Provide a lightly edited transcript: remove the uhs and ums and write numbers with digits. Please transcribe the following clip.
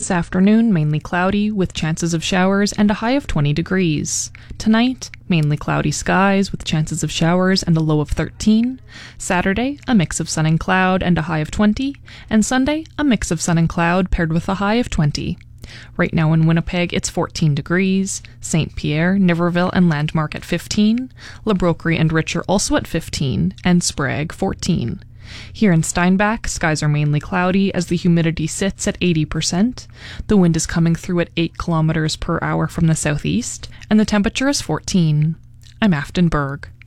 This afternoon, mainly cloudy, with chances of showers and a high of 20 degrees. Tonight, mainly cloudy skies, with chances of showers and a low of 13. Saturday, a mix of sun and cloud and a high of 20. And Sunday, a mix of sun and cloud paired with a high of 20. Right now in Winnipeg, it's 14 degrees. St. Pierre, Niverville, and Landmark at 15. La Broquerie and Richer also at 15. And Sprague, 14. Here in Steinbach, skies are mainly cloudy as the humidity sits at 80%. The wind is coming through at 8 kilometers per hour from the southeast, and the temperature is 14. I'm Afton Berg.